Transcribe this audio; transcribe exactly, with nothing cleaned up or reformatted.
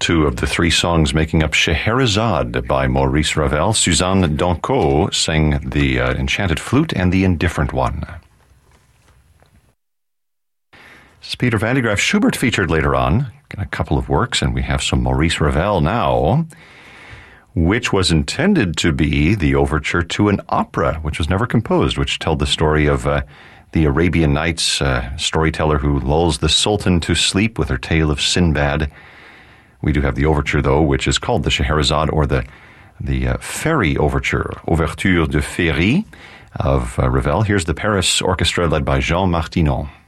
two of the three songs making up Scheherazade by Maurice Ravel. Suzanne Danco sang the uh, Enchanted Flute and the Indifferent One. This is Peter Van de Graaff. Schubert featured later on in a couple of works, and we have some Maurice Ravel now, which was intended to be the overture to an opera, which was never composed, which told the story of uh, the Arabian Nights uh, storyteller who lulls the Sultan to sleep with her tale of Sinbad. We do have the overture, though, which is called the Scheherazade, or the the uh, Fairy Overture, Ouverture de Féerie of uh, Ravel. Here's the Paris Orchestra led by Jean Martinon.